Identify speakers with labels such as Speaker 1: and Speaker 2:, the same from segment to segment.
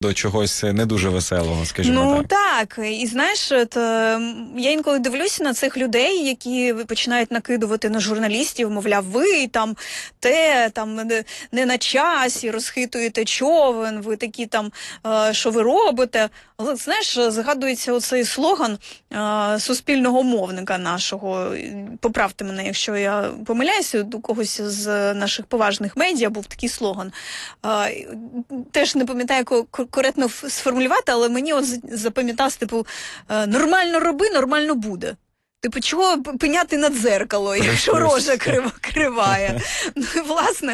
Speaker 1: до чогось не дуже веселого, скажімо
Speaker 2: Ну
Speaker 1: так.
Speaker 2: так, і знаєш, я інколи дивлюся на цих людей, які починають накидувати на журналістів, мовляв, ви там не на часі, розхитуєте човен, ви такі там, що ви робите. Але, знаєш, згадується оцей слоган суспільного мовника нашого. Поправте мене, якщо я помиляюся, у когось з наших поважних медіа був такий слоган. Теж не пам'ятаю, як коректно сформулювати, але мені от запам'ятався, типу, нормально роби, нормально буде. Типу, чого пеняти на дзеркало, якщо рожа криває? Ну, власне,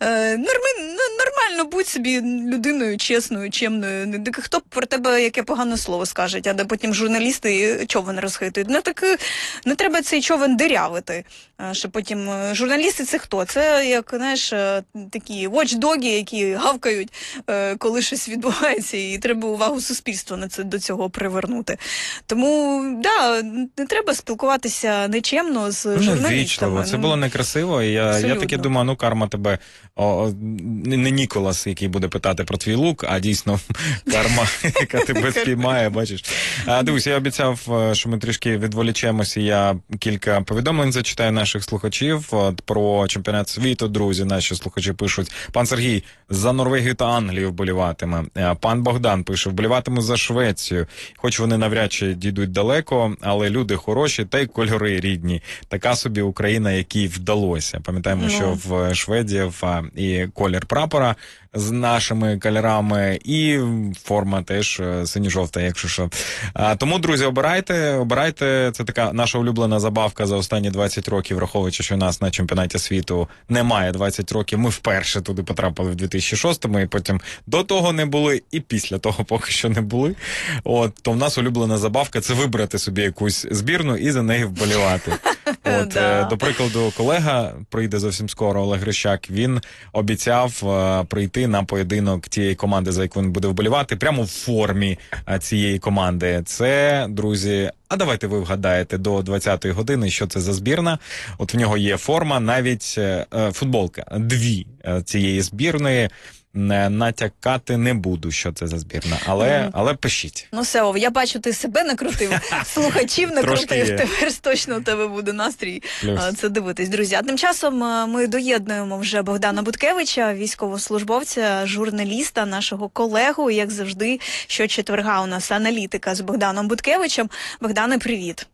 Speaker 2: нормально будь собі людиною чесною, чемною. Хто про тебе яке погане слово скаже, а де потім журналісти човен розхитують. Ну, так не треба цей човен дирявити, що потім журналісти це хто? Це, як, знаєш, такі watchdoги, які гавкають, коли щось відбувається, і треба увагу суспільства до цього привернути. Тому, да, не треба спілкуватися нечемно з журналістами.
Speaker 1: Це було некрасиво, і я таки думаю, ну карма тебе, не Ніколас, який буде питати про твій лук, а дійсно карма, яка тебе спіймає, бачиш. Дивись, я обіцяв, що ми трішки відволічемося, я кілька повідомлень зачитаю наших слухачів про чемпіонат світу, друзі, наші слухачі пишуть. Пан Сергій, за Норвегію та Англію вболіватиме. Пан Богдан пише, вболіватиму за Швецію. Хоч вони навряд чи дійдуть далеко, але люди хороші, та й кольори рідні. Така собі Україна, якій вдалося. Пам'ятаємо, що в Шведів і колір прапора з нашими кольорами, і форма теж синьо-жовта, якщо що. Тому, друзі, обирайте. Це така наша улюблена забавка за останні 20 років, враховуючи, що у нас на чемпіонаті світу немає 20 років. Ми вперше туди потрапили в 2006-му, і потім до того не були, і після того поки що не були. То в нас улюблена забавка – це вибрати собі якусь збірну і за неї вболівати. До прикладу, колега прийде зовсім скоро, Олег Грищак, він обіцяв прийти на поєдинок тієї команди, за яку він буде вболівати, прямо в формі цієї команди. Це, друзі, а давайте ви вгадаєте до 20-ї години, що це за збірна. От в нього є форма, навіть футболка, 2 цієї збірної. Натякати не буду, що це за збірна, але пишіть.
Speaker 2: Ну все, я бачу, ти себе накрутив, слухачів накрутив, тепер точно у тебе буде настрій це дивитись. Друзі, а тим часом ми доєднуємо вже Богдана Буткевича, військовослужбовця, журналіста, нашого колегу, як завжди, щочетверга у нас аналітика з Богданом Буткевичем. Богдане, привіт.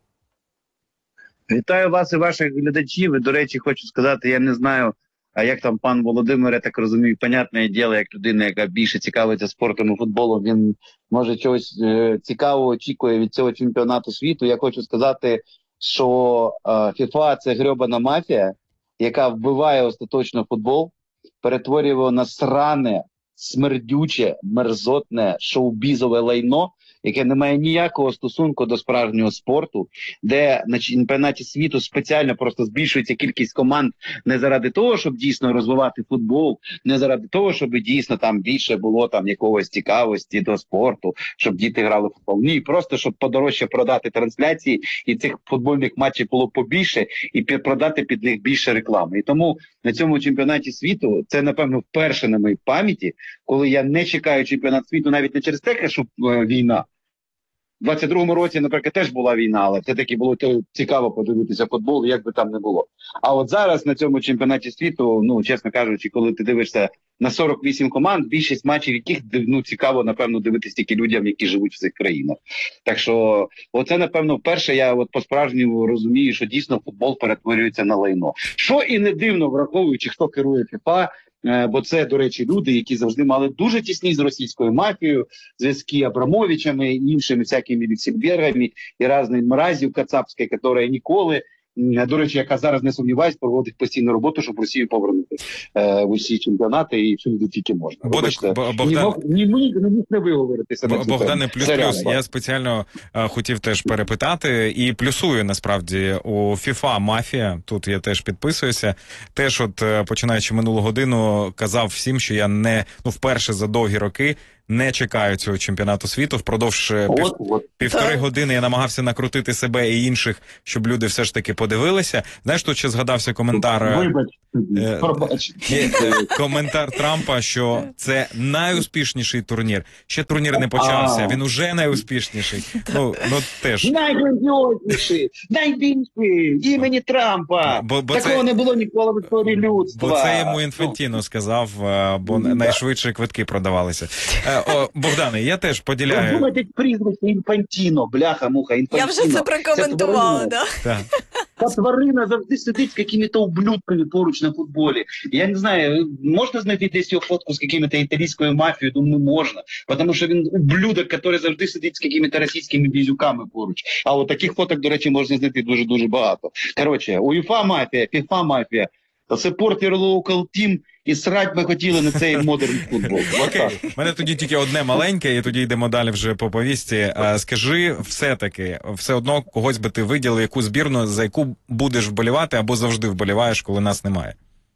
Speaker 3: Вітаю вас і ваших глядачів. І, до речі, хочу сказати, я не знаю, а як там пан Володимир, я так розумію, понятне діло, як людина, яка більше цікавиться спортом і футболом, він, може, чогось цікавого очікує від цього чемпіонату світу. Я хочу сказати, що ФІФА – це грьобана мафія, яка вбиває остаточно футбол, перетворює його на сране, смердюче, мерзотне, шоу-бізове лайно, яке не має ніякого стосунку до справжнього спорту, де на чемпіонаті світу спеціально просто збільшується кількість команд не заради того, щоб дійсно розвивати футбол, не заради того, щоб дійсно там більше було там якогось цікавості до спорту, щоб діти грали в футбол. Ні, просто щоб подорожче продати трансляції, і цих футбольних матчів було побільше, і продати під них більше реклами. І тому на цьому чемпіонаті світу, це, напевно, вперше на моїй пам'яті, коли я не чекаю чемпіонат світу навіть не через те, що війна. У 22-му році, наприклад, теж була війна, але це таки було цікаво подивитися футбол, як би там не було. А от зараз на цьому чемпіонаті світу, ну, чесно кажучи, коли ти дивишся на 48 команд, більшість матчів яких, ну, цікаво, напевно, дивитися тільки людям, які живуть в цих країнах. Так що, оце, напевно, вперше я от по-справжньому розумію, що дійсно футбол перетворюється на лайно. Що і не дивно, враховуючи, хто керує ФІФА, бо це, до речі, люди, які завжди мали дуже тісні з російською мафією, зв'язки Абрамовичами, іншими всякими Віксельбергами і різними мразів кацапської, яка ніколи, до речі, яка зараз, не сумніваюсь, проводить постійну роботу, щоб Росію повернути в усі чемпіонати і всюди тільки можна. Не міг не виговоритися на цю тему.
Speaker 1: Богдане, плюс. Я спеціально хотів теж перепитати і плюсую, насправді, у FIFA мафія, тут я теж підписуюся, теж от, починаючи минулу годину, казав всім, що я вперше за довгі роки не чекаю цього чемпіонату світу. Впродовж півтори години я намагався накрутити себе і інших, щоб люди все ж таки подивилися. Знаєш, тут ще згадався коментар... коментар Трампа, що це найуспішніший турнір. Ще турнір не почався, він уже найуспішніший. Ну теж.
Speaker 3: Найграндіозніший, найбільший, імені Трампа. Такого не було ніколи в історії людства.
Speaker 1: Бо це йому Інфантіно сказав, бо найшвидше квитки продавалися. Богдане, я теж поділяю.
Speaker 3: Ви думаєте, прізвище Інфантіно, бляха-муха, Інфантіно.
Speaker 2: Я вже це прокоментувала,
Speaker 3: так? Та тварина завжди сидить з якими-то ублюдками поруч на футболі. Я не знаю, можна знайти десь його фотку з якими-то італійською мафією? Думаю, можна. Тому що він ублюдок, який завжди сидить з якими-то російськими бізюками поруч. А от таких фоток, до речі, можна знайти дуже-дуже багато. Коротше, УЄФА мафія, ФІФА мафія, support your local team, і срать ми хотіли на цей модерн футбол.
Speaker 1: Окей, в мене тоді тільки одне маленьке, і тоді йдемо далі вже по повісті. Скажи, все-таки, все одно когось би ти виділив, яку збірну, за яку будеш вболівати, або завжди вболіваєш, коли нас немає?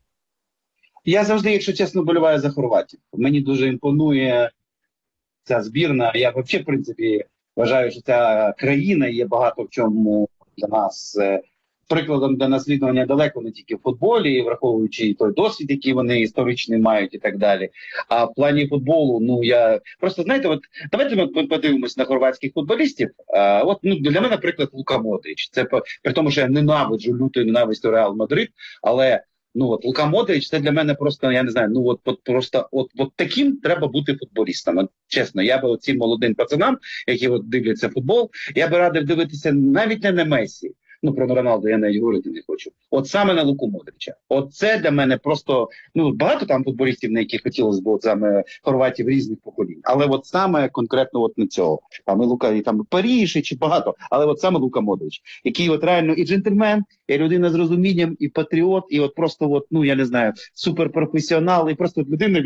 Speaker 3: Я завжди, якщо чесно, вболіваю за Хорватію. Мені дуже імпонує ця збірна. Я взагалі, в принципі, вважаю, що ця країна є багато в чому для нас прикладом для наслідування далеко не тільки в футболі, враховуючи той досвід, який вони історичний мають і так далі. А в плані футболу, ну я просто, знаєте, от давайте ми подивимось на хорватських футболістів. Для мене, наприклад, Лука Модрич. Це при тому, що я ненавиджу лютою ненавистю Реал Мадрид, але Лука Модрич, це для мене просто, я не знаю, от таким треба бути футболістом. От, чесно, я би цим молодим пацанам, які дивляться футбол, я би радив дивитися навіть не на Месі. Про Роналду я навіть говорити не хочу. От саме на Луку Модрича. От це для мене просто, багато там футболістів, на яких хотілося б саме Хорватів різних поколінь. Але от саме конкретно на цього. Там і Лука, і там Паріж, чи багато. Але от саме Лука Модрич, який от реально і джентльмен, і людина з розумінням, і патріот, і от просто я не знаю, суперпрофесіонал, і просто людина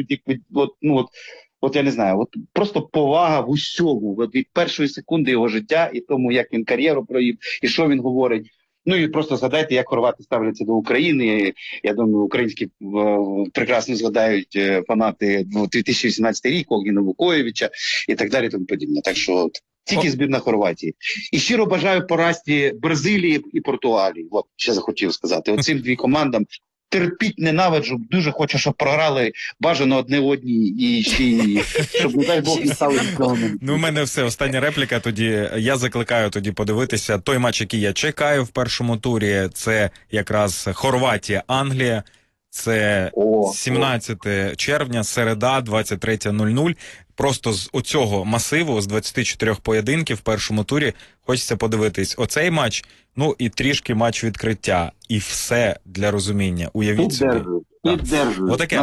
Speaker 3: я не знаю, просто повага в усьому, від першої секунди його життя і тому, як він кар'єру провів, і що він говорить. І просто згадайте, як хорвати ставляться до України. Я думаю, українські прекрасно згадають фанати 2018 рік, Огніна Вукоєвича і так далі, тому подібне. Так що тільки збірна Хорватії. І щиро бажаю поразці Бразилії і Португалії. От, ще захотів сказати. Оцим дві командам терпіть, ненавиджу, дуже хочу, щоб програли бажано одне одній і ще щоб, не дай Бог, не стали відомими.
Speaker 1: У мене все, остання репліка тоді. Я закликаю тоді подивитися той матч, який я чекаю в першому турі. Це якраз Хорватія-Англія. Це 17 червня, середа, 23:00. Просто з оцього масиву, з 24 поєдинків в першому турі, хочеться подивитись оцей матч, і трішки матч відкриття. І все для розуміння. Уявіть собі. Отаке.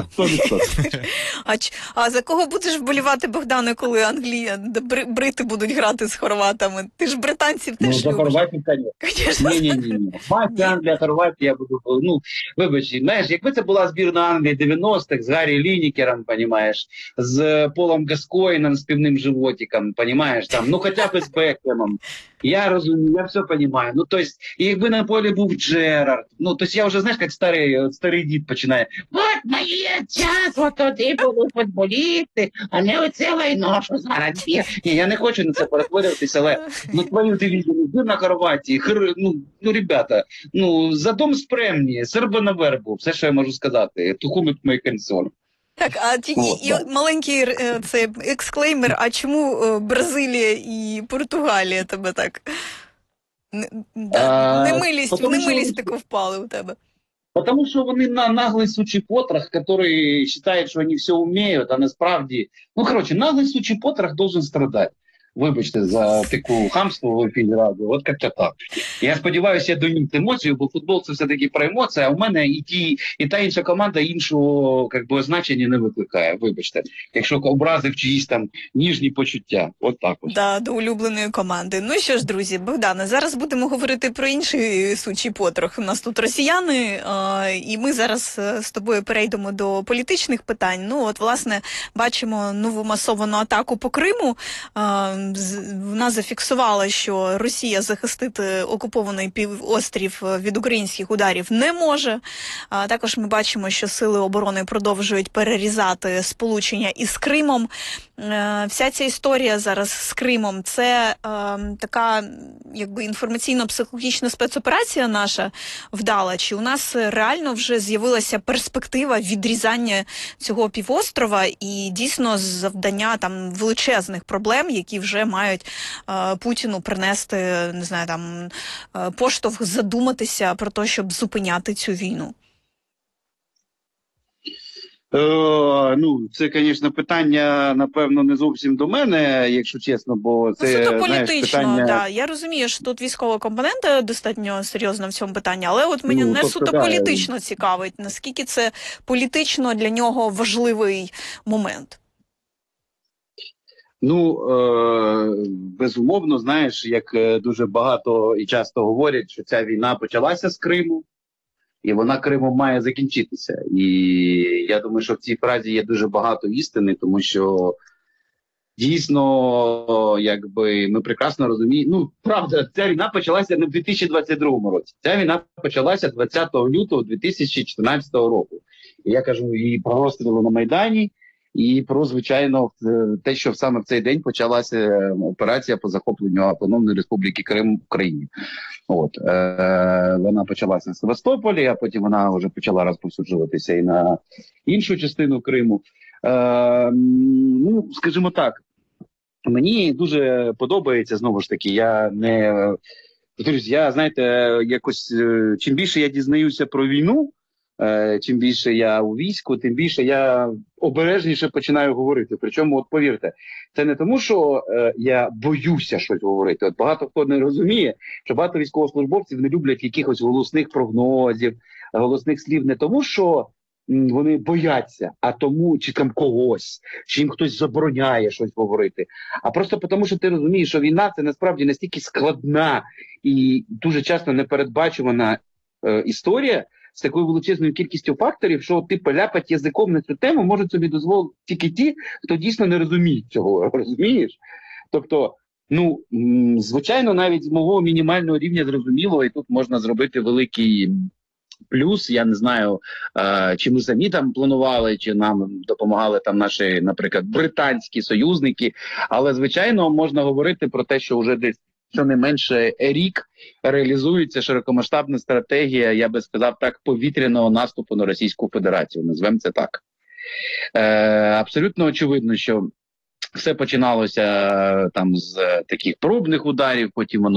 Speaker 2: А за кого будеш вболівати, Богдане, коли Англія, брити будуть грати з хорватами? Ти ж британців теж любиш.
Speaker 3: За хорватів, звісно. Ні. Матч Англія, Хорватія, я буду... вибач, знаєш, якби це була збірна Англії 90-х, з Гаррі Лінікером, понімаєш, з Полом Гаскоїном, з півним животиком, понімаєш, там, хоча б з Бекхемом. Я розумію, я все розумію. Тобто, і якби на полі був Джерард, тобто я вже, знаєш, як старий дід починає. От моє час, тоді були футболісти, а не оце лайно, що зараз є. Ні, я не хочу на це перетворюватися, але твою дивізію, збірна Хорватії, ребята, за дом спремні, серба на вербу, все, що я можу сказати, тухумить мої консоль.
Speaker 2: Так, а тільки маленький це ексклеймер, а чому Бразилія і Португалія тебе так немилість таку впали у тебе?
Speaker 3: Потому що вони наглий сучий потрох, который вважає, що вони все вміють, а насправді... наглий сучий потрох должен страдати. Вибачте за таку хамство в ефірі радіо, от як-то так. Я сподіваюся, я донім емоцію, бо футбол це все-таки про емоції, а у мене і та інша команда іншого значення не викликає, вибачте. Якщо образив чиїсь там ніжні почуття, от так ось.
Speaker 2: Да, до улюбленої команди. Ну що ж, друзі, Богдане, зараз будемо говорити про інший сучий потрох. У нас тут росіяни, і ми зараз з тобою перейдемо до політичних питань. Власне, бачимо нову масовану атаку по Криму. Вона зафіксувала, що Росія захистити окупований півострів від українських ударів не може. Також ми бачимо, що сили оборони продовжують перерізати сполучення із Кримом. вся ця історія зараз з Кримом, це така якби інформаційно-психологічна спецоперація наша вдала, чи у нас реально вже з'явилася перспектива відрізання цього півострова і дійсно завдання там величезних проблем, які вже мають Путіну принести, не знаю, там поштовх задуматися про те, щоб зупиняти цю війну?
Speaker 3: Це, звісно, питання, напевно, не зовсім до мене, якщо чесно, бо це,
Speaker 2: суто політично,
Speaker 3: питання...
Speaker 2: да. Я розумію, що тут військова компонента достатньо серйозна в цьому питанні, але от мене не суто політично цікавить, наскільки це політично для нього важливий момент.
Speaker 3: Безумовно, знаєш, як дуже багато і часто говорять, що ця війна почалася з Криму, і вона Кримом має закінчитися. І я думаю, що в цій фразі є дуже багато істини, тому що дійсно, якби, ми прекрасно розуміємо, правда, ця війна почалася не в 2022 році. Ця війна почалася 20 лютого 2014 року. І я кажу і про розстріли на Майдані, і про, звичайно, те, що саме в цей день почалася операція по захопленню Автономної Республіки Крим в Україні. Вона почалася в Севастополі, а потім вона вже почала розповсюджуватися і на іншу частину Криму. Скажімо так, мені дуже подобається, знову ж таки, якось, чим більше я дізнаюся про війну, чим більше я у війську, тим більше я обережніше починаю говорити. Причому, повірте, це не тому, що я боюся щось говорити. Багато хто не розуміє, що багато військовослужбовців не люблять якихось голосних прогнозів, голосних слів не тому, що вони бояться, а тому, чи там когось, чи їм хтось забороняє щось говорити. А просто тому, що ти розумієш, що війна – це насправді настільки складна і дуже часто непередбачувана історія, з такою величезною кількістю факторів, що ляпать язиком на цю тему можуть собі дозволити тільки ті, хто дійсно не розуміє цього, розумієш? Тобто, звичайно, навіть з мого мінімального рівня зрозуміло, і тут можна зробити великий плюс. Я не знаю, чи ми самі там планували, чи нам допомагали там наші, наприклад, британські союзники, але, звичайно, можна говорити про те, що вже десь щонайменше рік реалізується широкомасштабна стратегія, я би сказав так, повітряного наступу на Російську Федерацію. Назвемо це так. Абсолютно очевидно, що все починалося там з таких пробних ударів, потім воно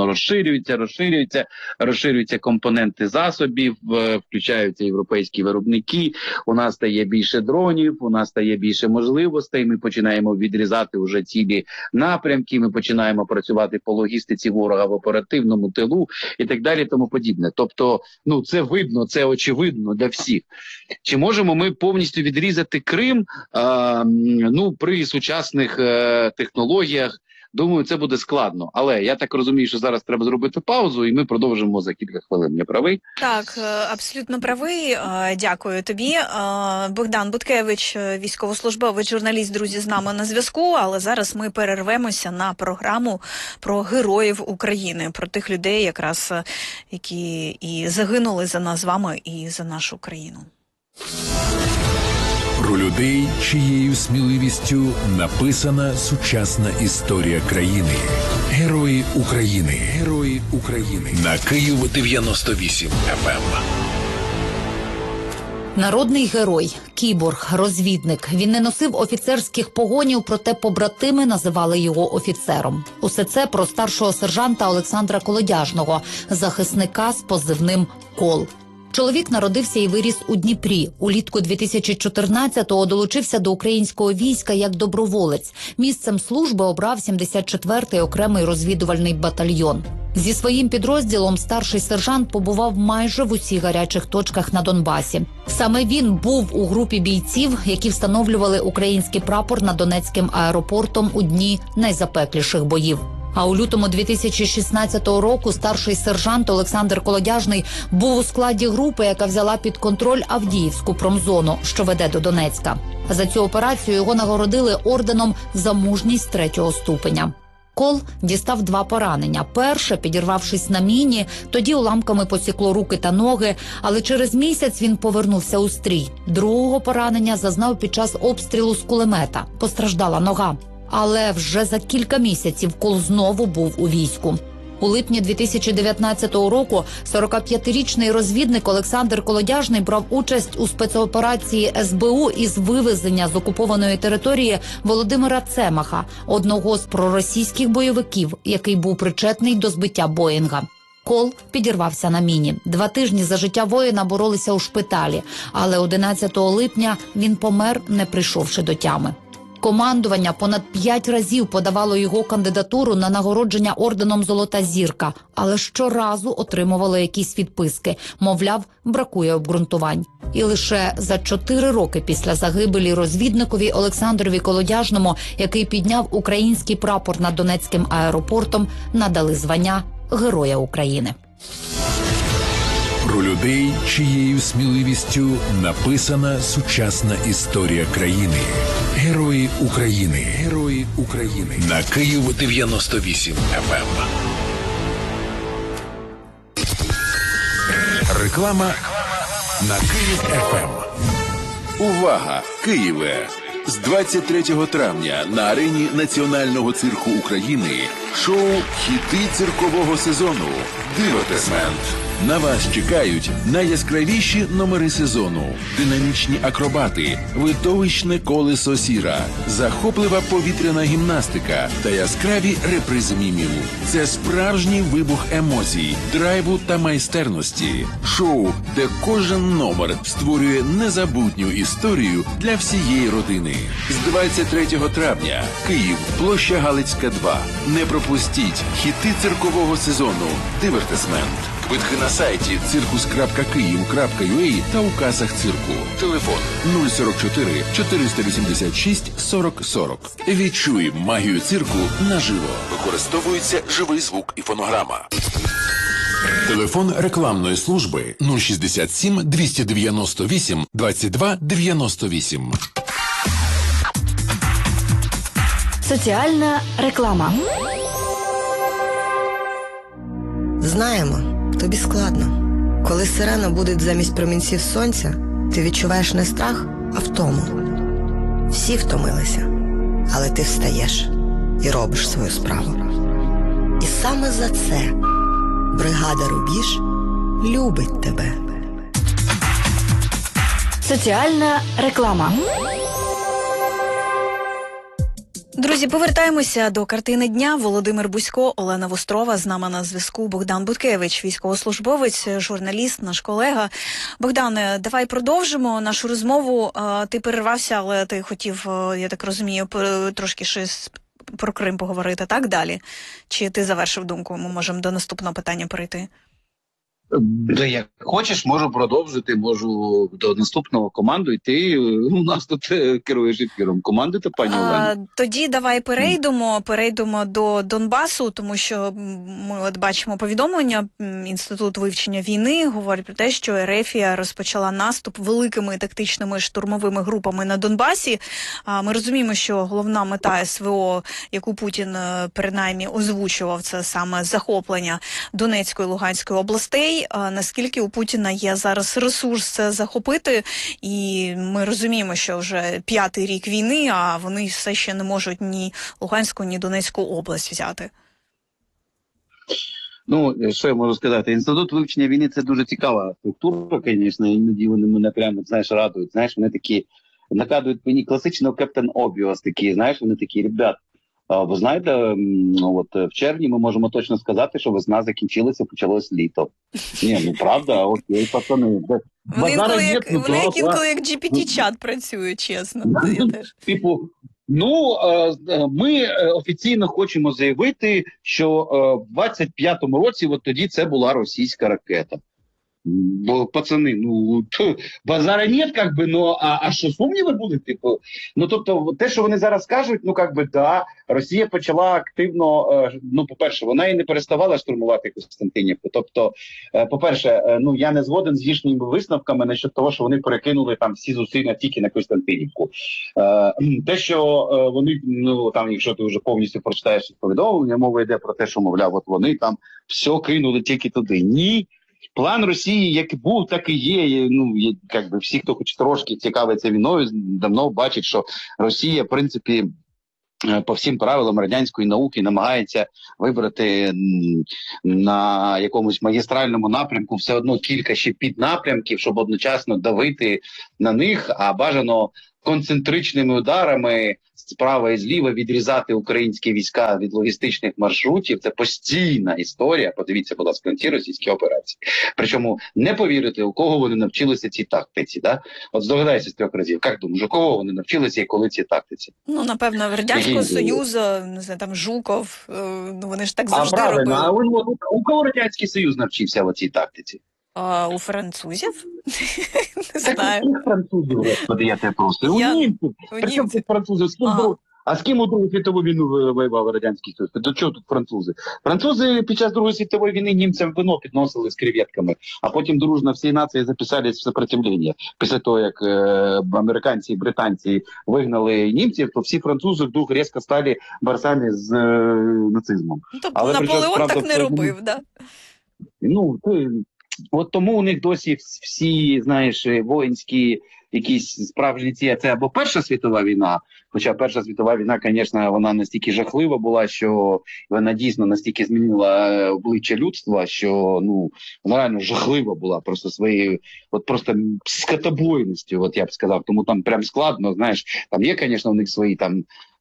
Speaker 3: розширюються компоненти засобів, включаються європейські виробники, у нас стає більше дронів, у нас стає більше можливостей, ми починаємо відрізати вже цілі напрямки, ми починаємо працювати по логістиці ворога в оперативному тилу і так далі, тому подібне. Тобто, це видно, це очевидно для всіх. Чи можемо ми повністю відрізати Крим? При сучасних технологіях, думаю, це буде складно. Але я так розумію, що зараз треба зробити паузу, і ми продовжимо за кілька хвилин. Я правий?
Speaker 2: Так, абсолютно правий. Дякую тобі. Богдан Буткевич, військовослужбовець, журналіст, друзі, з нами на зв'язку, але зараз ми перервемося на програму про героїв України, про тих людей, якраз, які і загинули за нас з вами і за нашу країну.
Speaker 4: Про людей, чиєю сміливістю написана сучасна історія країни. Герої України. Герої України. На Київ 98 FM.
Speaker 5: Народний герой, кіборг, розвідник. Він не носив офіцерських погонів, проте побратими називали його офіцером. Усе це про старшого сержанта Олександра Колодяжного, захисника з позивним «Кол». Чоловік народився і виріс у Дніпрі. Улітку 2014-го долучився до українського війська як доброволець. Місцем служби обрав 74-й окремий розвідувальний батальйон. Зі своїм підрозділом старший сержант побував майже в усіх гарячих точках на Донбасі. Саме він був у групі бійців, які встановлювали український прапор над Донецьким аеропортом у дні найзапекліших боїв. А у лютому 2016 року старший сержант Олександр Колодяжний був у складі групи, яка взяла під контроль Авдіївську промзону, що веде до Донецька. За цю операцію його нагородили орденом за мужність 3-го ступеня. Кол дістав 2 поранення. Перше, підірвавшись на міні, тоді уламками посікло руки та ноги, але через місяць він повернувся у стрій. Другого поранення зазнав під час обстрілу з кулемета. Постраждала нога. Але вже за кілька місяців Кол знову був у війську. У липні 2019 року 45-річний розвідник Олександр Колодяжний брав участь у спецоперації СБУ із вивезення з окупованої території Володимира Цемаха, одного з проросійських бойовиків, який був причетний до збиття Боїнга. Кол підірвався на міні. 2 тижні за життя воїна боролися у шпиталі, але 11 липня він помер, не прийшовши до тями. Командування понад 5 разів подавало його кандидатуру на нагородження орденом «Золота зірка», але щоразу отримувало якісь відписки. Мовляв, бракує обґрунтувань. І лише за 4 роки після загибелі розвідникові Олександрові Колодяжному, який підняв український прапор над Донецьким аеропортом, надали звання Героя України.
Speaker 4: Про людей, чиєю сміливістю написана сучасна історія країни. Герої України. Герої України. На Київ 98 FM. Реклама на Київ FM.
Speaker 6: Увага! Києве! З 23 травня на арені Національного цирку України шоу «Хіти циркового сезону» «Дивертисмент». На вас чекають найяскравіші номери сезону, динамічні акробати, видовищне колесо сіра, захоплива повітряна гімнастика та яскраві репризи мімів. Це справжній вибух емоцій, драйву та майстерності. Шоу, де кожен номер створює незабутню історію для всієї родини. З 23 травня. Київ, площа Галицька, 2. Не пропустіть хіти циркового сезону «Дивертисмент». Квитки на сайті circus.kyiv.ua та у касах цирку. Телефон 044 486 40 40. Відчуй магію цирку наживо. Використовується живий звук і фонограма. Телефон рекламної служби 067 298 22 98.
Speaker 7: Соціальна реклама.
Speaker 8: Знаємо, тобі складно. Коли сирена буде замість промінців сонця, ти відчуваєш не страх, а втому. Всі втомилися, але ти встаєш і робиш свою справу. І саме за це бригада «Рубіж» любить тебе.
Speaker 7: Соціальна реклама.
Speaker 2: Друзі, повертаємося до картини дня. Володимир Бузько, Олена Вострова, з нами на зв'язку Богдан Буткевич, військовослужбовець, журналіст, наш колега. Богдане, давай продовжимо нашу розмову. Ти перервався, але ти хотів, я так розумію, трошки щось про Крим поговорити, так, далі? Чи ти завершив думку? Ми можемо до наступного питання перейти.
Speaker 3: Да, як хочеш, можу продовжити, можу до наступного команду йти. У нас тут керуєш ефіром команди та пані Олена.
Speaker 2: Тоді давай перейдемо до Донбасу, тому що ми от бачимо повідомлення. Інститут вивчення війни говорить про те, що Ерефія розпочала наступ великими тактичними штурмовими групами на Донбасі. Ми розуміємо, що головна мета СВО, яку Путін принаймні озвучував, це саме захоплення Донецької і Луганської областей. Наскільки у Путіна є зараз ресурс це захопити, і ми розуміємо, що вже 5-й рік війни, а вони все ще не можуть ні Луганську, ні Донецьку область взяти.
Speaker 3: Ну, що я можу сказати? Інститут вивчення війни – це дуже цікава структура, звісно, іноді вони мене прямо, знаєш, радують. Знаєш, вони такі, накадують мені класичного Captain Obvious, такі, знаєш, вони такі, ребят, ви знаєте, от в червні ми можемо точно сказати, що весна закінчилася, почалось літо. Ні, ну правда, окей, пацани.
Speaker 2: Вони інколи як GPT-чат працюють, чесно.
Speaker 3: Типу, ми офіційно хочемо заявити, що в 25-му році от тоді це була російська ракета. Бо, пацани, ну, базара нет, как би, ну, а що сумніви були, типу? Ну, тобто, те, що вони зараз кажуть, ну, как би, да, Росія почала активно, ну, по-перше, вона і не переставала штурмувати Костянтинівку. Тобто, по-перше, ну, я не згоден з їхніми висновками насчет того, що вони перекинули там всі зусилля тільки на Костянтинівку. Те, що вони, ну, там, якщо ти вже повністю прочитаєш повідомлення, мова йде про те, що, мовляв, от вони там все кинули тільки туди. Ні. План Росії як був, так і є. Ну, якби всі, хто хоч трошки цікавиться війною, давно бачить, що Росія, в принципі, по всім правилам радянської науки намагається вибрати на якомусь магістральному напрямку все одно кілька ще піднапрямків, щоб одночасно давити на них, а бажано концентричними ударами справа і зліва відрізати українські війська від логістичних маршрутів. Це постійна історія. Подивіться, будь ласка, ці російські операції. Причому не повірите, у кого вони навчилися цій тактиці. Да? От здогадайся з 3 разів. Як думаєш, у кого вони навчилися і коли ці тактиці?
Speaker 2: Ну, напевно, в Радянського Союзу, не знаю, там Жуков, ну вони ж так завжди робили.
Speaker 3: А у кого Радянський Союз навчився в цій тактиці?
Speaker 2: У французів? Не знаю.
Speaker 3: Так, французів, господи, я тебе просто. У німців. Причому тут французи? А з ким у Другу світову війну воював Радянський Союз? До чого тут французи? Французи під час Другої світової війни німцям вино підносили з креветками, а потім дружно всі нації записались в сопротивлення. Після того, як американці і британці вигнали німців, то всі французи вдруг різко стали борцями з нацизмом.
Speaker 2: Тобто Наполеон так не робив, так?
Speaker 3: Ну, от тому у них досі всі, знаєш, воїнські якісь справжні ці, це або Перша світова війна, хоча Перша світова війна, звісно, вона настільки жахлива була, що вона дійсно настільки змінила обличчя людства, що, ну, вона реально жахлива була просто своєю, от просто скотобойністю, от я б сказав, тому там прям складно, знаєш, там є, звісно, у них свої там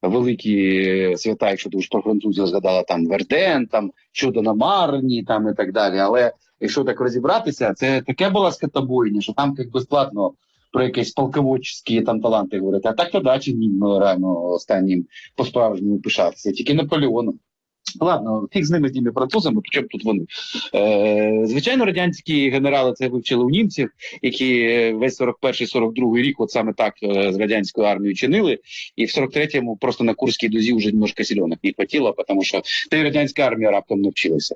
Speaker 3: великі свята, якщо ти вже про французів згадала, там Верден, там Чудо на Марні, там і так далі, але якщо так розібратися, це таке була скотобойня, що там як би складно про якісь полководчі там таланти говорити. А так то дачі ні, реально останнім по-справжньому пишатися. Тільки Наполеоном. Ладно, фіг з ними, з тими французами, причому тут вони. Звичайно, радянські генерали це вивчили у німців, які весь 41-42 рік от саме так з радянською армією чинили, і в 43-му просто на Курській дузі вже немножко сільонок не хватило, тому що та й радянська армія раптом навчилася.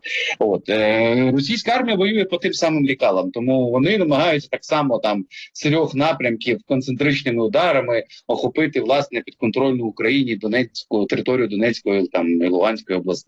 Speaker 3: Російська армія воює по тим самим лікалам, тому вони намагаються так само там з 3 напрямків концентричними ударами охопити, власне, підконтрольну Україні територію Донецької там, і Луганської області.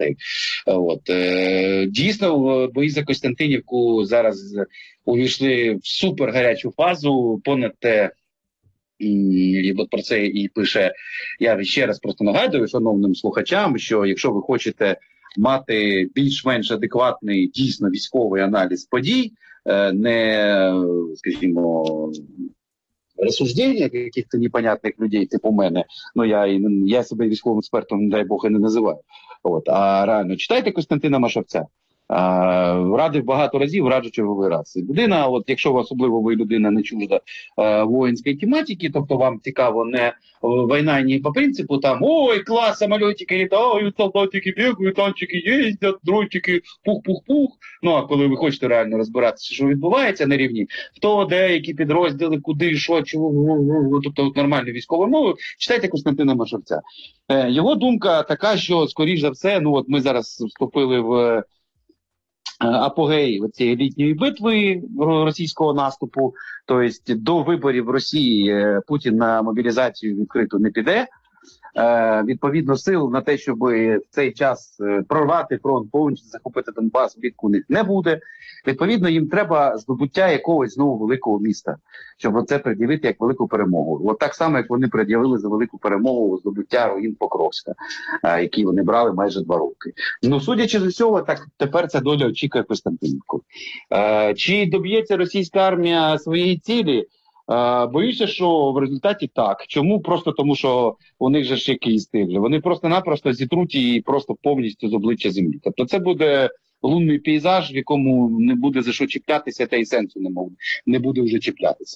Speaker 3: Дійсно, бої за Костянтинівку зараз увійшли в супер гарячу фазу, понад те, і от про це і пише, я ще раз просто нагадую шановним слухачам, що якщо ви хочете мати більш-менш адекватний, дійсно військовий аналіз подій, не, скажімо, розсуждення яких-то непонятних людей, типу мене, ну я себе військовим експертом, не дай Бог, і не називаю. А реально, читайте Костянтина Машовця. Радив багато разів, раджу черговий раз. Людина, от якщо особливо ви людина не чужда воїнської тематики, тобто вам цікаво не війна, не по принципу там, ой, клас, самолітики літають, солдатики бігають, танчики їздять, дротики, пух-пух-пух. Ну, а коли ви хочете реально розбиратися, що відбувається на рівні, хто, де, які підрозділи, куди, що, чого, тобто нормальною військовою мовою, читайте Костянтина Машовця. Його думка така, що, скоріш за все, ну от ми зараз вступили в апогей цієї літньої битви російського наступу, тобто до виборів в Росії Путін на мобілізацію відкрито не піде. Відповідно, сил на те, щоб в цей час прорвати фронт, повністю захопити Донбас, влітку у них не буде. Відповідно, їм треба здобуття якогось знову великого міста, щоб це пред'явити як велику перемогу. От так само, як вони пред'явили за велику перемогу здобуття руїн Покровська, які вони брали майже 2 роки. Ну, судячи з усього, так тепер ця доля очікує Костянтинівку. Чи доб'ється російська армія своєї цілі? Боюся, що в результаті так. Чому? Просто тому, що у них же ж який стиль. Вони просто-напросто зітруть її просто повністю з обличчя землі. Тобто це буде лунний пейзаж, в якому не буде за що чіплятися, та й сенсу не буде вже чіплятися.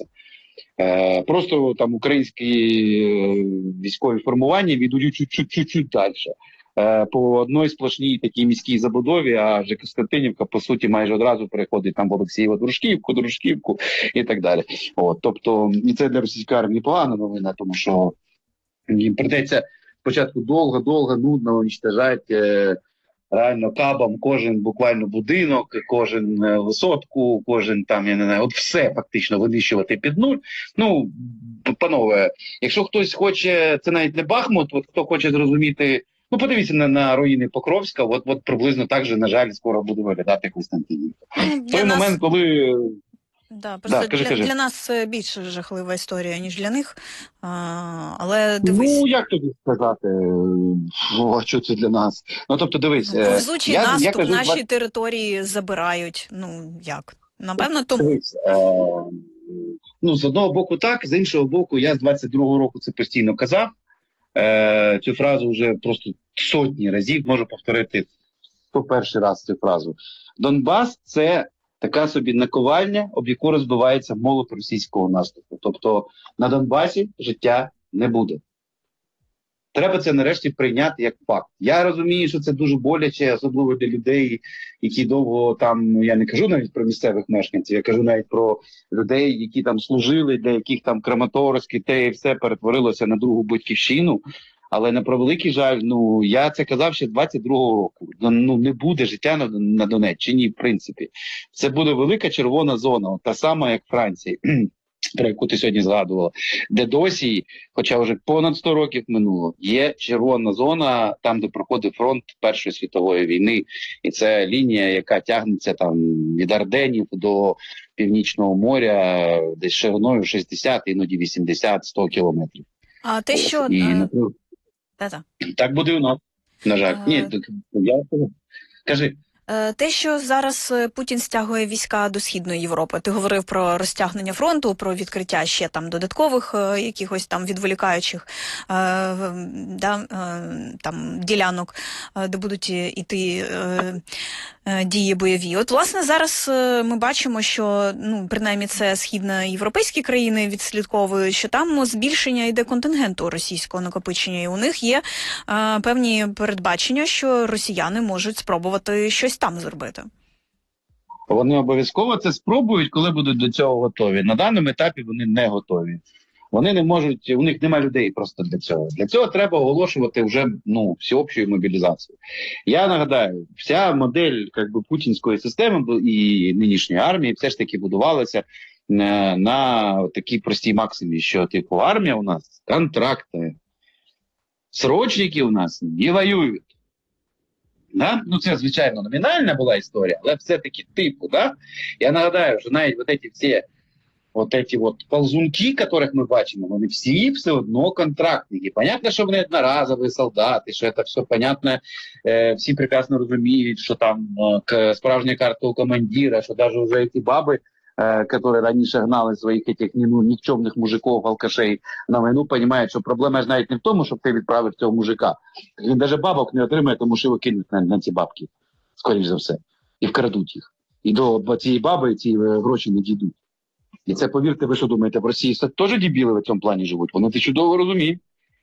Speaker 3: Просто там українські військові формування відійдуть чуть-чуть далі. по одній сплошній такій міській забудові, а вже Костянтинівка, по суті, майже одразу переходить там в Олексієво Дружківку і так далі. От, тобто, і це для російської армії погана новина, тому що їм придеться спочатку довго, нудно уничтожати реально кабом кожен буквально будинок, кожен висотку, кожен там, я не знаю, от все фактично винищувати під нуль. Ну, панове, якщо хтось хоче, це навіть не Бахмут, от хто хоче зрозуміти, ну, подивіться на руїни Покровська, от приблизно так же, на жаль, скоро буде виглядати Костянтинівка. В той момент, коли...
Speaker 2: Да, просто для нас більш жахлива історія, ніж для них, але дивись.
Speaker 3: Ну, як тобі сказати, що це для нас? Ну, тобто, дивись.
Speaker 2: Повзучий наступ наші території забирають, ну, як? Напевно, тому.
Speaker 3: Дивись, ну, з одного боку так, з іншого боку, я з 22-го року це постійно казав. Цю фразу вже просто сотні разів, можу повторити 101 раз цю фразу. Донбас – це така собі наковальня, об яку розбивається молот російського наступу. Тобто на Донбасі життя не буде. Треба це нарешті прийняти як факт. Я розумію, що це дуже боляче, особливо для людей, які довго там, я не кажу навіть про місцевих мешканців, я кажу навіть про людей, які там служили, для яких там Краматорськ і те і все перетворилося на другу батьківщину. Але на превеликий жаль, ну, я це казав ще 22-го року. Ну, не буде життя на Донеччині, в принципі. Це буде велика червона зона, та сама, як Франція, про яку ти сьогодні згадувала, де досі, хоча вже понад 100 років минуло, є червона зона, там, де проходив фронт Першої світової війни. І це лінія, яка тягнеться там від Арденів до Північного моря, десь шириною 60, іноді 80-100 кілометрів.
Speaker 2: А те, що...
Speaker 3: Так буде у нас, на жаль. Ні, я... Кажи.
Speaker 2: Те, що зараз Путін стягує війська до Східної Європи, ти говорив про розтягнення фронту, про відкриття ще там додаткових якихось там відволікаючих там ділянок, де будуть іти дії бойові. От, власне, зараз ми бачимо, що, ну, принаймні це східноєвропейські країни відслідковують, що там збільшення йде контингенту російського накопичення, і у них є певні передбачення, що росіяни можуть спробувати щось там зробити.
Speaker 3: Вони обов'язково це спробують, коли будуть до цього готові. На даному етапі вони не готові. Вони не можуть, у них немає людей просто для цього. Для цього треба оголошувати вже, ну, всеобщу мобілізацію. Я нагадаю, вся модель путінської системи і нинішньої армії все ж таки будувалася на такій простій максимі, що типу армія у нас контрактна, срочники у нас не воюють. Да? Ну, це, звичайно, номінальна була історія, але все-таки типу, да? Я нагадаю, що навіть эти ползунки, яких ми бачимо, вони всі все одно контрактники. Понятно, що вони одноразові солдати, що це все понятно, всі прекрасно розуміють, що там справжня карта у командира, що навіть вже ці баби, которые раніше гнали своїх этих нікчемних мужиків, алкашей на війну, розуміють, що проблема ж навіть не в тому, щоб ти відправив цього мужика. Він навіть бабок не отримає, тому що його кинуть на ці бабки, скоріш за все, і вкрадуть їх. І до цієї баби ці гроші не дійдуть. І це, повірте, ви що думаєте, в Росії теж дебіли в цьому плані живуть? Вони це чудово розуміють.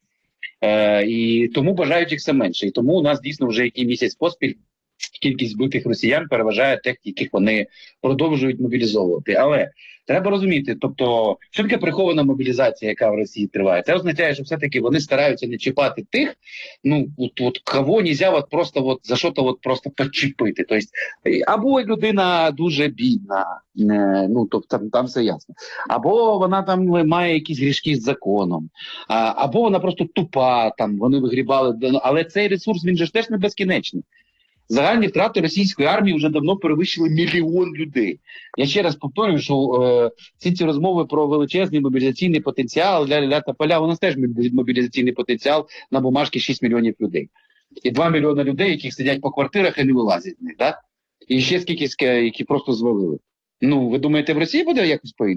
Speaker 3: І тому бажаючих все менше. І тому у нас дійсно вже який місяць поспіль кількість збитих росіян переважає тих, яких вони продовжують мобілізовувати. Але треба розуміти, тобто, що таке прихована мобілізація, яка в Росії триває? Це означає, що все-таки вони стараються не чіпати тих, ну, кого нельзя просто за що-то просто підчепити. Тобто, або людина дуже бідна, ну, тобто там все ясно. Або вона там має якісь грішки з законом, або вона просто тупа, там, вони вигрібали, але цей ресурс, він же ж теж не безкінечний. Загальні втрати російської армії вже давно перевищили 1 мільйон людей. Я ще раз повторюю, що всі ці розмови про величезний мобілізаційний потенціал, ля-ля-ля та поля, у нас теж мобілізаційний потенціал на бумажці 6 мільйонів людей. І 2 мільйони людей, які сидять по квартирах і не вилазять з них, да? І ще скільки, які просто звалили. Ну, ви думаєте, в Росії буде якось по-іншому?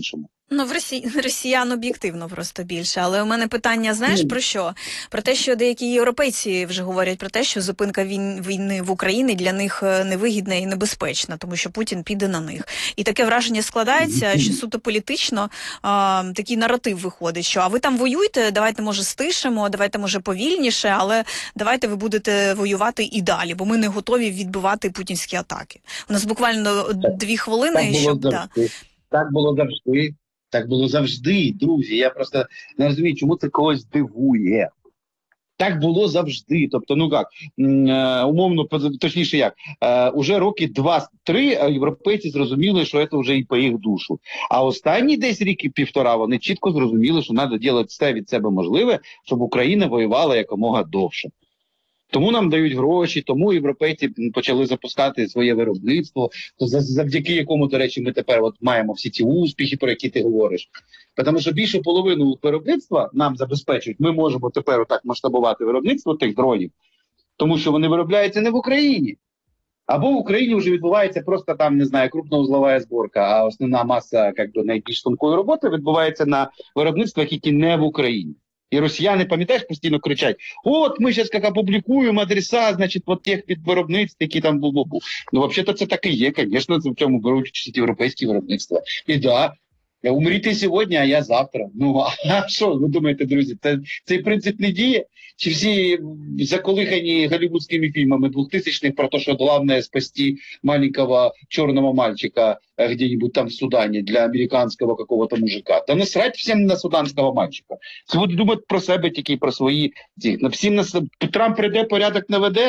Speaker 2: Ну, росіян об'єктивно просто більше. Але у мене питання, знаєш, про що? Про те, що деякі європейці вже говорять про те, що зупинка війни в Україні для них невигідна і небезпечна, тому що Путін піде на них. І таке враження складається, що суто політично такий наратив виходить, що а ви там воюйте, давайте, може, стишимо, давайте, може, повільніше, але давайте ви будете воювати і далі, бо ми не готові відбивати путінські атаки. У нас буквально 2 хвилини, щоб...
Speaker 3: Так було завжди. Так було завжди, друзі. Я просто не розумію, чому це когось дивує. Так було завжди. Тобто, ну як, умовно, точніше як, уже роки 2-3 європейці зрозуміли, що це вже і по їх душу. А останні десь рік і 1,5 вони чітко зрозуміли, що треба робити все від себе можливе, щоб Україна воювала якомога довше. Тому нам дають гроші, тому європейці почали запускати своє виробництво, завдяки якому, до речі, ми тепер от маємо всі ці успіхи, про які ти говориш. Тому що більше половину виробництва нам забезпечують, ми можемо тепер отак масштабувати виробництво тих дронів, тому що вони виробляються не в Україні. Або в Україні вже відбувається просто там, не знаю, крупноузлова зборка, а основна маса найбільш тонкої роботи відбувається на виробництвах, які не в Україні. І росіяни, пам'ятаєш, постійно кричать: от ми зараз опублікуємо адреса, значить, от тих підвиробництв, які там бу-бу-бу. Ну, взагалі-то це так і є, звісно, в цьому беруть участь європейські виробництва. І да, умріти сьогодні, а я завтра. Ну, а що ви думаєте, друзі, цей принцип не діє? Чи всі заколихані голлівудськими фільмами 2000-х про те, що головне спасти маленького чорного мальчика где-нибудь там в Судані для американського какого-то мужика? Та насрать всім на суданського мальчика. Це будуть думати про себе тільки, про свої... Всім Трамп прийде, порядок наведе?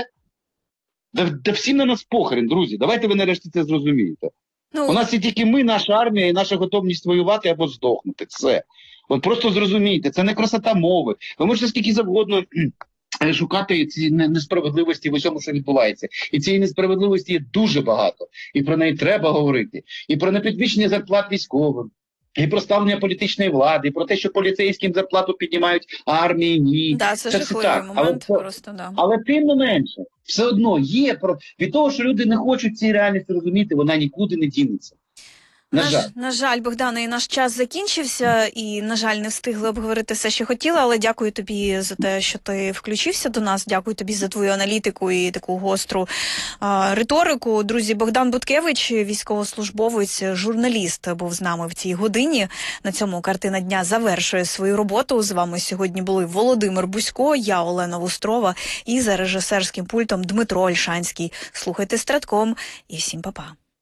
Speaker 3: Да всім на нас похрен, друзі. Давайте ви нарешті це зрозумієте. У нас є тільки ми, наша армія і наша готовність воювати або здохнути. Все. От просто зрозумійте, це не красота мови. Ви можете скільки завгодно шукати ці несправедливості в усьому, що відбувається. І цієї несправедливості є дуже багато. І про неї треба говорити. І про непідвищення зарплат військовим. І про ставлення політичної влади, і про те, що поліцейським зарплату піднімають, а армії ні.
Speaker 2: Да, це жахливий момент, просто, да.
Speaker 3: Але тим не менше, все одно є, від того, що люди не хочуть цієї реальності розуміти, вона нікуди не дінеться.
Speaker 2: На жаль, Богдане, і наш час закінчився, і, на жаль, не встигли обговорити все, що хотіли, але дякую тобі за те, що ти включився до нас, дякую тобі за твою аналітику і таку гостру риторику. Друзі, Богдан Буткевич, військовослужбовець, журналіст, був з нами в цій годині. На цьому «Картина дня» завершує свою роботу. З вами сьогодні були Володимир Бузько, я Олена Вустрова і за режисерським пультом Дмитро Ольшанський. Слухайте «Стратком» і всім па-па.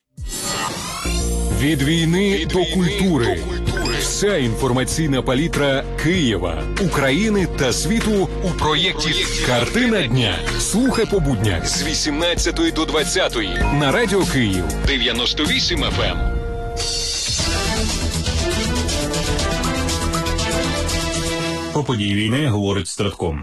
Speaker 4: Від війни до культури. Вся інформаційна палітра Києва, України та світу у проєкті «Картина дня». Слухай по буднях з 18 до 20 на Радіо Київ 98 FM.
Speaker 9: Про події війни говорить Стратком.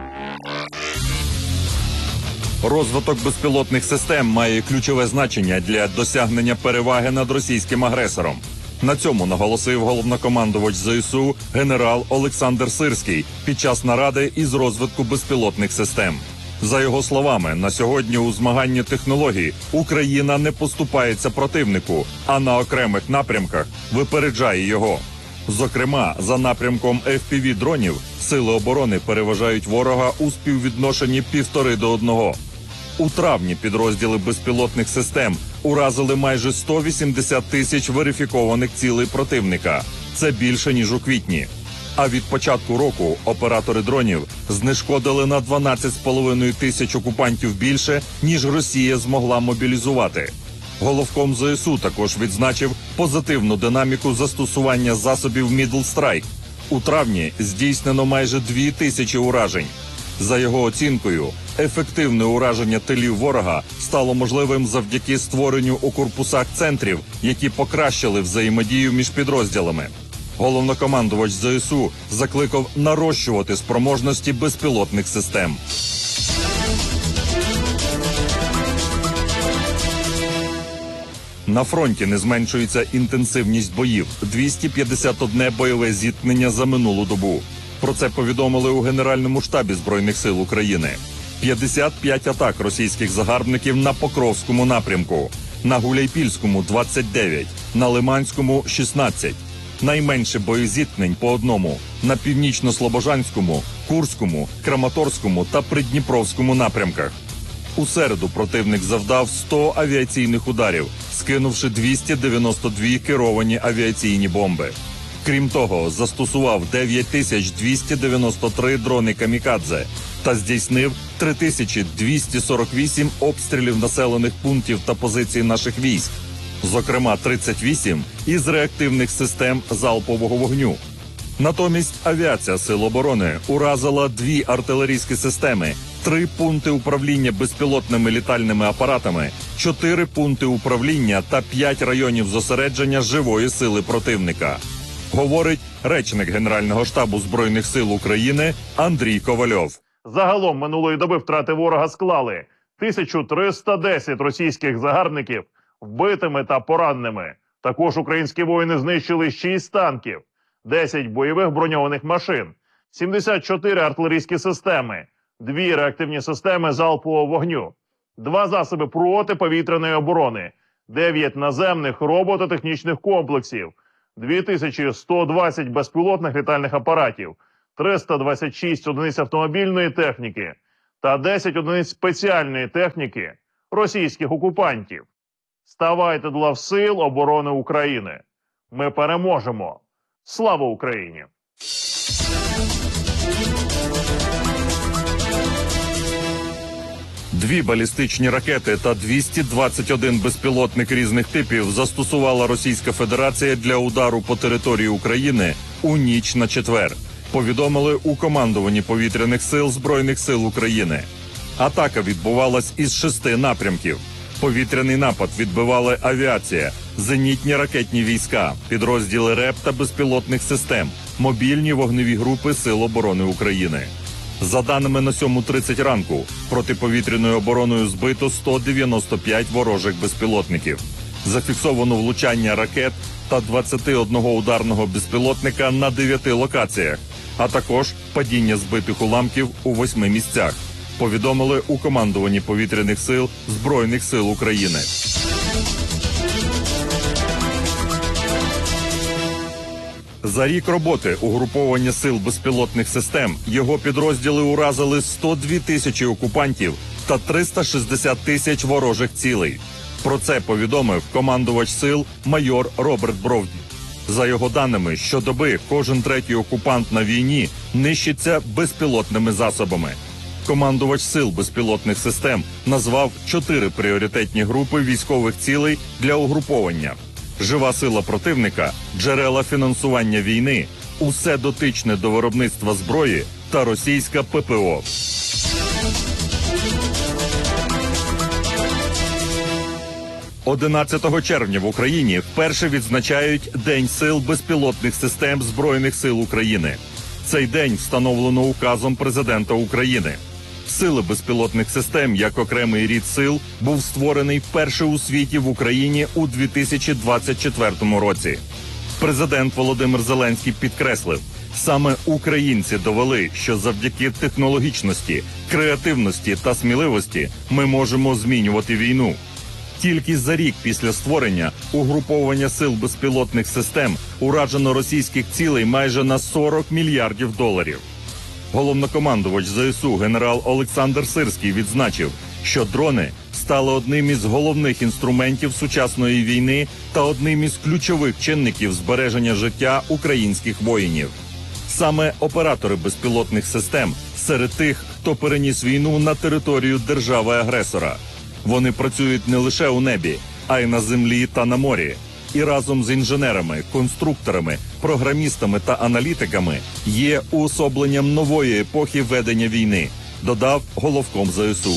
Speaker 1: Розвиток безпілотних систем має ключове значення для досягнення переваги над російським агресором. На цьому наголосив головнокомандувач ЗСУ генерал Олександр Сирський під час наради із розвитку безпілотних систем. За його словами, на сьогодні у змаганні технологій Україна не поступається противнику, а на окремих напрямках випереджає його. Зокрема, за напрямком FPV-дронів сили оборони переважають ворога у співвідношенні 1,5 до 1. У травні підрозділи безпілотних систем уразили майже 180 тисяч верифікованих цілей противника. Це більше, ніж у квітні. А від початку року оператори дронів знешкодили на 12,5 тисяч окупантів більше, ніж Росія змогла мобілізувати. Головком ЗСУ також відзначив позитивну динаміку застосування засобів Middle Strike. У травні здійснено майже 2000 уражень. За його оцінкою, ефективне ураження тилів ворога стало можливим завдяки створенню у корпусах центрів, які покращили взаємодію між підрозділами. Головнокомандувач ЗСУ закликав нарощувати спроможності безпілотних систем. На фронті не зменшується інтенсивність боїв. 251 бойове зіткнення за минулу добу. Про це повідомили у Генеральному штабі Збройних сил України. 55 атак російських загарбників на Покровському напрямку, на Гуляйпільському – 29, на Лиманському – 16.
Speaker 10: найменше боєзіткнень по одному на Північно-Слобожанському, Курському, Краматорському та Придніпровському напрямках. У середу противник завдав 100 авіаційних ударів, скинувши 292 керовані авіаційні бомби. Крім того, застосував 9293 дрони камікадзе та здійснив 3248 обстрілів населених пунктів та позицій наших військ, зокрема 38 із реактивних систем залпового вогню. Натомість авіація Сил оборони уразила 2 артилерійські системи, 3 пункти управління безпілотними літальними апаратами, 4 пункти управління та 5 районів зосередження живої сили противника. Говорить речник Генерального штабу Збройних сил України Андрій Ковальов.
Speaker 11: Загалом минулої доби втрати ворога склали 1310 російських загарбників вбитими та пораненими. Також українські воїни знищили 6 танків, 10 бойових броньованих машин, 74 артилерійські системи, 2 реактивні системи залпового вогню, 2 засоби протиповітряної оборони, 9 наземних робототехнічних комплексів, 2120 безпілотних літальних апаратів, 326 одиниць автомобільної техніки та 10 одиниць спеціальної техніки російських окупантів. Ставайте до лав Сил оборони України. Ми переможемо. Слава Україні!
Speaker 10: Дві балістичні ракети та 221 безпілотник різних типів застосувала Російська Федерація для удару по території України у ніч на четвер, повідомили у командуванні повітряних сил Збройних сил України. Атака відбувалась із 6 напрямків. Повітряний напад відбивали авіація, зенітні ракетні війська, підрозділи РЕП та безпілотних систем, мобільні вогневі групи Сил оборони України. За даними на 7:30 ранку, протиповітряною обороною збито 195 ворожих безпілотників. Зафіксовано влучання ракет та 21 ударного безпілотника на 9 локаціях, а також падіння збитих уламків у 8 місцях, повідомили у командуванні повітряних сил Збройних сил України. За рік роботи угруповання сил безпілотних систем його підрозділи уразили 102 тисячі окупантів та 360 тисяч ворожих цілей. Про це повідомив командувач сил майор Роберт Бровді. За його даними, щодоби кожен третій окупант на війні нищиться безпілотними засобами. Командувач сил безпілотних систем назвав 4 пріоритетні групи військових цілей для угруповання. Жива сила противника, джерела фінансування війни, усе дотичне до виробництва зброї та російська ППО. – 11 червня в Україні вперше відзначають День сил безпілотних систем Збройних сил України. Цей день встановлено указом президента України. Сили безпілотних систем, як окремий рід сил, був створений вперше у світі в Україні у 2024 році. Президент Володимир Зеленський підкреслив, саме українці довели, що завдяки технологічності, креативності та сміливості ми можемо змінювати війну. Тільки за рік після створення угруповання сил безпілотних систем уражено російських цілей майже на 40 мільярдів доларів. Головнокомандувач ЗСУ генерал Олександр Сирський відзначив, що дрони стали одним із головних інструментів сучасної війни та одним із ключових чинників збереження життя українських воїнів. Саме оператори безпілотних систем серед тих, хто переніс війну на територію держави-агресора. Вони працюють не лише у небі, а й на землі та на морі. І разом з інженерами, конструкторами, програмістами та аналітиками є уособленням нової епохи ведення війни, додав головком ЗСУ.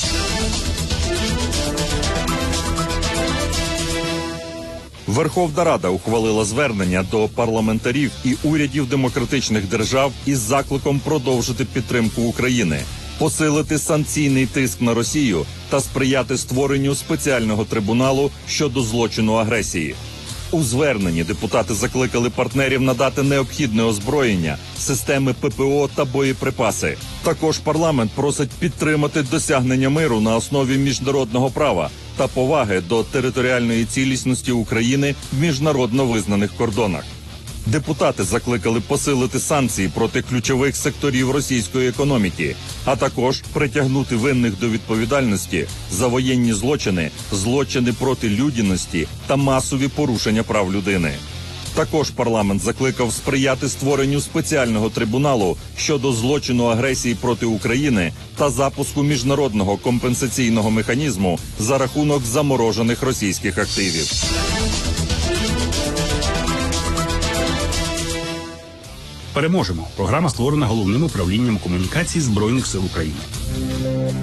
Speaker 10: Верховна Рада ухвалила звернення до парламентарів і урядів демократичних держав із закликом продовжити підтримку України, посилити санкційний тиск на Росію та сприяти створенню спеціального трибуналу щодо злочину агресії. У зверненні депутати закликали партнерів надати необхідне озброєння, системи ППО та боєприпаси. Також парламент просить підтримати досягнення миру на основі міжнародного права та поваги до територіальної цілісності України в міжнародно визнаних кордонах. Депутати закликали посилити санкції проти ключових секторів російської економіки, а також притягнути винних до відповідальності за воєнні злочини, злочини проти людяності та масові порушення прав людини. Також парламент закликав сприяти створенню спеціального трибуналу щодо злочину агресії проти України та запуску міжнародного компенсаційного механізму за рахунок заморожених російських активів.
Speaker 9: Переможемо. Програма створена Головним управлінням комунікацій Збройних сил України.